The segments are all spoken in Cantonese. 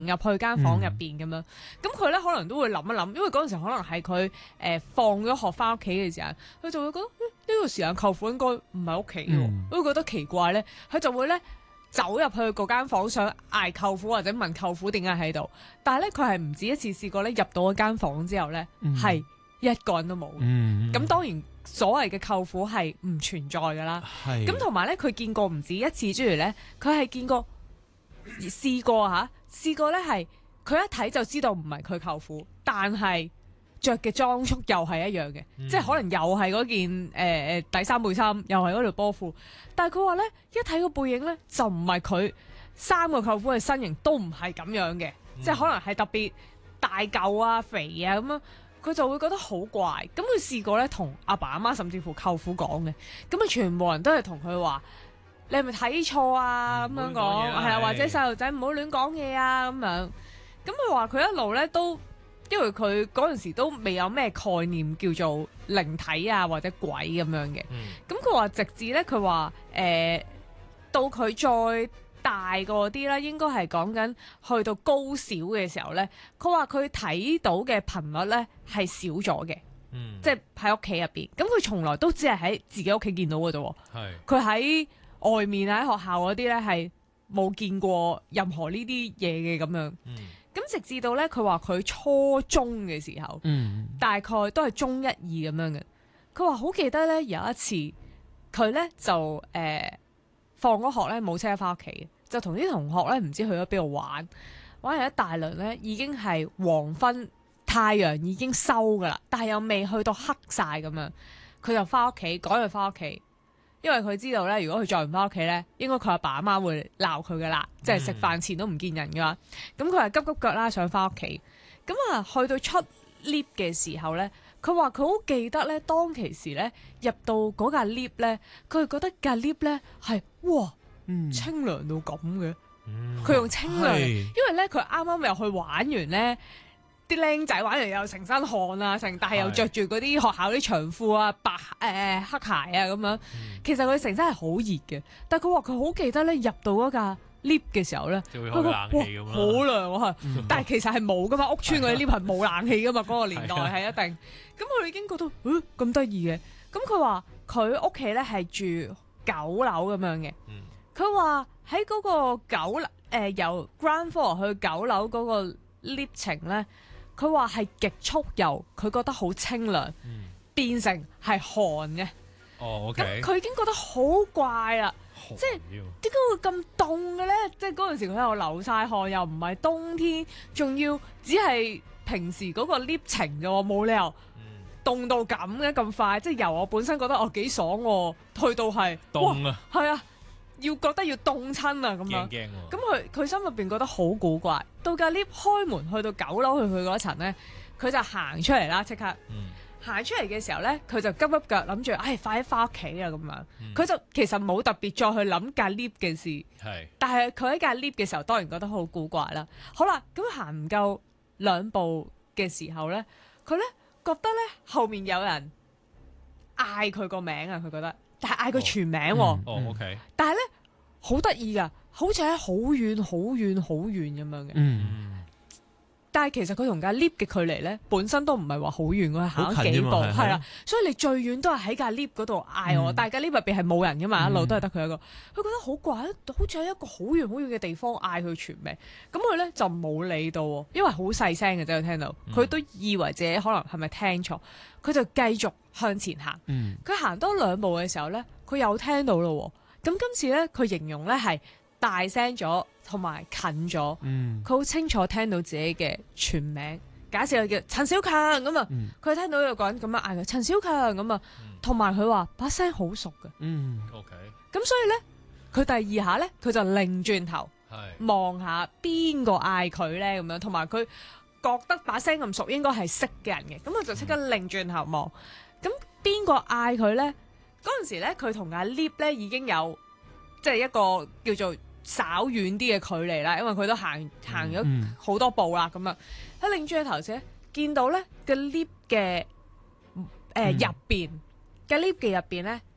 入去間房入邊咁樣，咁佢咧可能都會諗一諗，因為嗰陣時可能係佢放咗學翻屋企嘅時候，佢就會覺得呢個時間舅父應該唔喺屋企喎，佢會覺得奇怪咧，佢就會咧走入去嗰間房想嗌舅父或者問舅父點解喺度，但係咧佢係唔止一次試過咧入到嗰間房之後咧係一個人都冇，咁當然所謂嘅舅父係唔存在噶啦，咁同埋咧佢見過唔止一次之餘咧，佢係見過試過咧係佢一睇就知道唔係佢舅父，但係着嘅裝束又係一樣嘅，即係可能又係嗰件底衫背心，又係嗰條波褲，但係佢話咧一睇個背影咧就唔係佢三個舅父嘅身形都唔係咁樣嘅，即係可能係特別大嚿啊肥啊咁樣，佢就會覺得好怪。咁佢試過咧同阿爸阿媽甚至乎舅父講嘅，咁啊全部人都係同佢話。你係咪睇錯啊？咁樣講係啊，或者細路仔唔好亂講嘢啊咁樣。咁佢話佢一路咧都，因為佢嗰陣時都未有咩概念叫做靈體啊或者鬼咁樣嘅。咁佢話直至咧，佢話到佢再大個啲啦，應該係講緊去到高小嘅時候咧，佢話佢睇到嘅頻率咧係少咗嘅。即係喺屋企入邊。咁佢從來都只係喺自己屋企見到嘅啫。佢喺外面喺學校嗰啲咧係冇見過任何呢啲嘢嘅咁樣，咁直至到咧佢話佢初中嘅時候，大概都係中一二咁樣嘅。佢話好記得咧有一次，佢咧就放咗學咧冇車翻屋企，就同啲同學咧唔知去咗邊度玩完一大輪咧，已經係黃昏，太陽已經收噶啦，但係又未去到黑晒咁樣，佢就翻屋企，趕佢翻屋企。因為佢知道咧，如果佢再唔翻屋企咧，應該佢阿爸阿媽會鬧佢噶啦，即係食飯前都唔見人噶嘛。咁佢係急急腳啦，想翻屋企。咁啊，去到出 lift 嘅時候咧，佢話佢好記得咧，當其時咧入到嗰架 lift 咧，佢係覺得架 lift 咧係哇清涼到咁嘅。佢用清涼，因為咧佢啱啱入去玩完咧。啲僆仔玩完又成身汗啊，但係又着住嗰啲學校啲長褲啊、黑鞋啊咁樣。其實佢成身係好熱嘅，但係佢話佢好記得咧，入到嗰架 lift 嘅時候咧， 就會開冷氣咁啦， 好涼啊！但係其實係冇噶嘛，屋村嗰啲 lift 係冇冷氣噶嘛，嗰個年代係一定。咁佢已經覺得咁得意嘅。咁佢話佢屋企咧係住9樓咁樣嘅。佢話喺嗰個由 ground floor 去9樓嗰個 lift 程咧。佢話係極速由佢覺得好清涼，變成係寒嘅。咁佢已經覺得好怪啦，即係點解會咁凍嘅咧？即係嗰陣時佢又流晒汗，又唔係冬天，仲要只係平時嗰個 lift 程嘅喎，冇理由凍到咁嘅咁快。即係由我本身覺得幾爽喎，去到係凍啊， 係啊。要覺得要凍親啊咁樣，咁佢心入邊覺得好古怪。到架 lift 開門去到9樓去佢嗰層咧，佢就行出嚟啦，即刻行出嚟嘅時候咧，佢就急急腳諗住，快啲翻屋企啊咁樣。佢就其實冇特別再去諗架 lift 嘅事，但係佢喺架 lift 嘅時候，當然覺得好古怪啦。好啦，咁行唔夠2步嘅時候咧，佢咧覺得咧後面有人嗌佢個名啊，佢覺得。但係嗌佢全名喎，但係咧好得意噶，好似喺好遠、好遠、好遠咁樣嘅。但係其實佢同架 lift 嘅距離咧，本身都唔係話好遠，佢行咗幾步，係啦。所以你最遠都係喺架 lift 嗰度嗌我，但係架 lift 入邊係冇人噶嘛，一路都係得佢一個。佢覺得好怪，好似喺一個好遠好遠嘅地方嗌佢全名。咁佢咧就冇理到，因為好細聲嘅啫，佢聽到，佢都以為自己可能係咪聽錯，佢就繼續向前行。佢行多2步嘅時候咧，佢又聽到咯。咁今次咧，佢形容咧係大聲咗，同埋近咗。佢好清楚聽到自己嘅全名，假設佢叫陳小強咁啊。佢聽到有個人咁樣嗌佢陳小強咁啊，同埋佢話把聲好熟嘅。咁所以咧，佢第2下咧，佢就擰轉頭望下邊個嗌佢咧咁樣，同埋佢覺得把聲咁熟，應該係識嘅人嘅。咁佢就即刻擰轉頭望。咁邊個嗌佢咧？嗰陣時咧，佢同阿 lift 咧已經有即係一個叫做稍遠啲嘅距離啦，因為佢都行咗好多步啦。咁啊，喺擰轉頭時，見到咧個 lift 嘅入邊嘅 lift 嘅入邊咧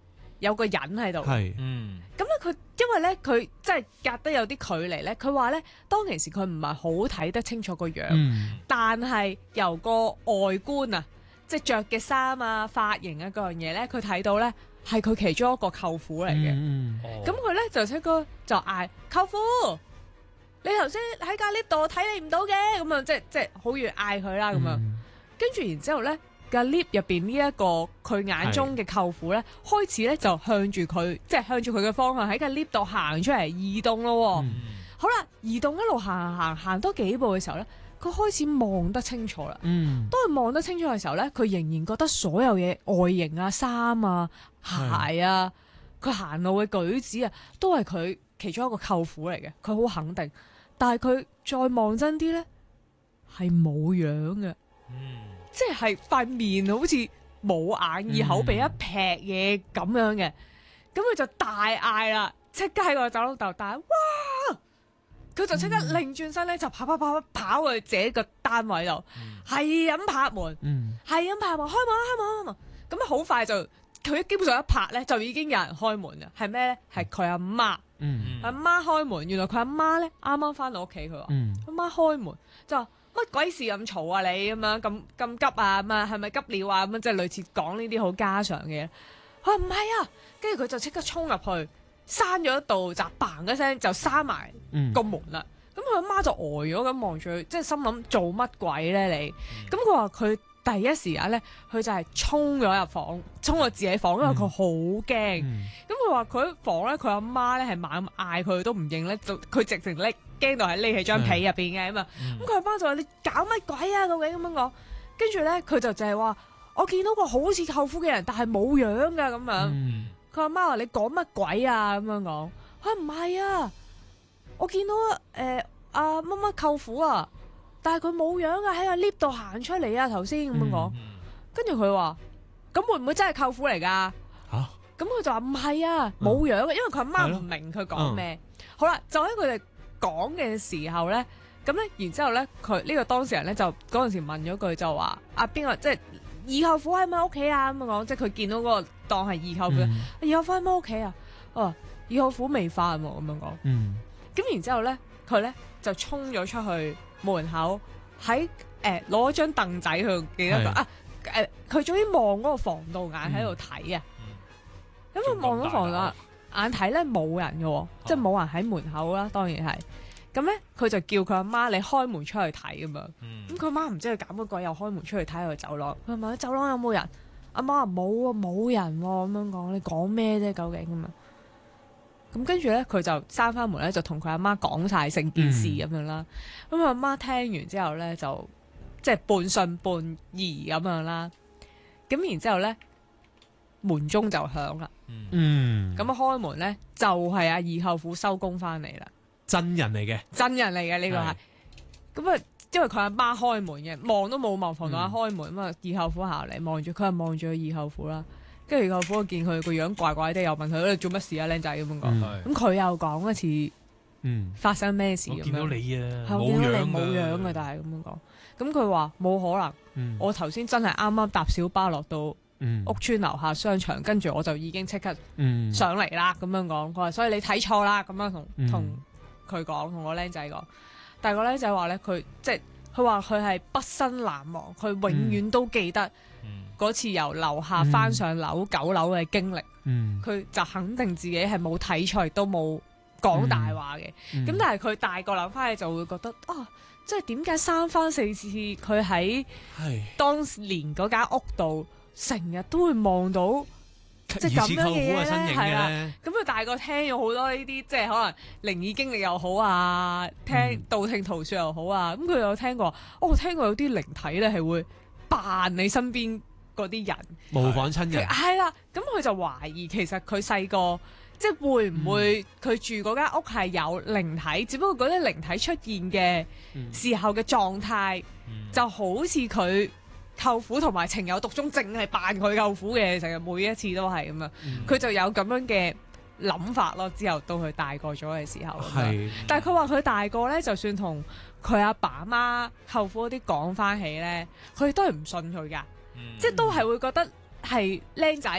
有個人喺度。 係， 咁咧佢因為咧佢即係隔得有啲距離咧，佢話咧當其時佢唔係好睇得清楚個樣，但係由個外觀啊，即係着嘅衫啊、髮型啊嗰樣嘢咧，佢睇到咧係佢其中一個舅父嚟嘅。咁佢咧就即刻就嗌舅父，你頭先喺架 lift 度睇你唔到嘅，咁樣即係好遠嗌佢啦咁樣。跟住然之後咧，架 lift 入邊呢一個佢眼中嘅舅父咧，開始咧就向住佢，即係向住佢嘅方向喺架 lift 度行出嚟移動咯。好啦，移動一路行多幾步嘅時候咧，佢開始望得清楚啦。當佢望得清楚嘅時候咧，佢仍然覺得所有嘢外形啊、衫啊、鞋啊，佢行路嘅舉止啊，都係佢其中一個舅父嚟嘅。佢好肯定，但係佢再望真啲咧，係冇樣嘅。即係塊面好似冇眼耳口鼻一劈嘢咁樣嘅，咁佢就大嗌啦，即刻喺個走廊度大嗌，哇！佢就即刻擰轉身咧，就跑去自己個單位度，係咁拍門，係咁拍門，開門。咁好快就佢基本上一拍咧，就已經有人開門嘅，係咩咧？係佢阿媽，阿媽開門。原來佢阿媽咧啱啱翻到屋企，佢話阿媽開門就話。乜鬼事咁嘈啊你咁樣咁急啊咁啊係咪急尿啊咁樣，即係類似講呢啲好家常嘅嘢。佢話唔係啊，跟住佢就即刻衝入去閂咗一道閘嘭一聲就閂埋個門啦。咁佢阿媽就呆咗咁望住佢，即係心諗做乜鬼咧你？咁佢話佢第一時間咧，佢就係衝咗入房，衝去自己房，因為佢好驚。咁佢話佢喺房咧，佢阿媽咧係猛咁嗌佢都唔認咧，就佢直情驚到係匿喺張被入邊嘅咁啊！咁佢阿媽就話你搞乜鬼啊？究竟咁樣講，跟住咧佢就係話我見到個好似舅父嘅人，但係冇樣噶咁樣。佢阿媽話你講乜鬼啊？咁樣講，佢唔係啊，我見到阿乜乜舅父啊，但係佢冇樣啊，喺個 lift 度行出嚟啊，頭先咁樣講。跟住佢話咁會唔會真係舅父嚟噶？咁佢就話唔係啊，冇樣嘅，因為佢阿媽唔明佢講咩。好啦，就喺佢哋講嘅時候咧，咁咧，然之後咧，佢呢個當事人咧就嗰陣時問咗句就話邊個即係二舅父喺咪屋企啊咁樣講，即係佢見到嗰個當係二舅父，二舅父喺咪屋企啊？哦，二舅父未翻喎咁樣講。咁然之後咧，佢咧就衝咗出去門口，喺攞咗張凳仔佢記得佢總之望嗰個防盜眼喺度睇啊。咁佢望咗防盜眼睇咧冇人嘅，即係冇人喺門口啦，當然係。咁咧佢就叫佢阿媽你開門出去睇咁樣。咁佢阿媽唔知佢搞乜鬼，又開門出去睇個走廊。佢問走廊有冇人？阿媽話冇啊，冇人咁樣講。你講咩啫？究竟咁啊？咁跟住咧，佢就閂翻門咧，就同佢阿媽講晒成件事咁樣啦。咁佢阿媽聽完之後咧，就即係半信半疑咁樣啦。咁然之後咧，門鐘就響啦。咁開門咧就係阿二舅父收工翻嚟啦。 真人嚟嘅， 真人嚟嘅呢個係。咁啊，因為佢阿媽開門嘅，望都冇望，防盜眼開門咁啊，二舅父行嚟望住佢，係望住佢二舅父啦。跟住二舅父見佢個樣怪怪地，又問佢：你做乜事啊，靚仔咁樣講。咁佢又講一次，發生咩事咁樣。我見到你啊，冇樣嘅，但係咁樣講。咁佢話冇可能，我頭先真係啱啱搭小巴落到屋村樓下商場，跟住我就已經即刻上嚟啦。咁樣講，佢話所以你睇錯啦。咁樣同佢講，同個僆仔講。但係個僆仔話咧，佢即係佢話佢係畢生難忘，佢永遠都記得嗰次由樓下翻上樓9樓嘅經歷。佢就肯定自己係冇睇錯，亦都冇講大話嘅。咁但係佢大個諗翻去就會覺得啊，即係點解3番4次佢喺當年嗰間屋度成日都會望到即係咁樣嘅嘢咧？係啦，咁佢大個聽咗好多呢啲即係可能靈異經歷又好啊，聽道聽途說又好啊，咁佢有聽過，我聽過有啲靈體咧係會扮你身邊嗰啲人， 模仿親人。 係啦，咁佢就懷疑其實佢細個即係會唔會佢住嗰間屋係有靈體，只不過嗰啲靈體出現嘅時候嘅狀態就好似佢舅父同埋情有獨鍾，淨係扮佢舅父嘅，成日每一次都係咁樣。佢就有咁樣嘅諗法咯。之後到佢大個咗嘅時候，但係佢話佢大個咧，就算同佢阿爸媽、舅父嗰啲講翻起咧，佢都係唔信佢噶，即係都係會覺得係僆仔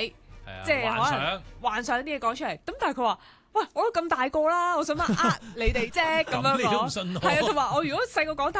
即係可能幻想啲嘢講出嚟。咁但係佢話：喂，我都咁大個啦，我想乜呃你哋啫咁樣講。係啊，同埋我如果細個講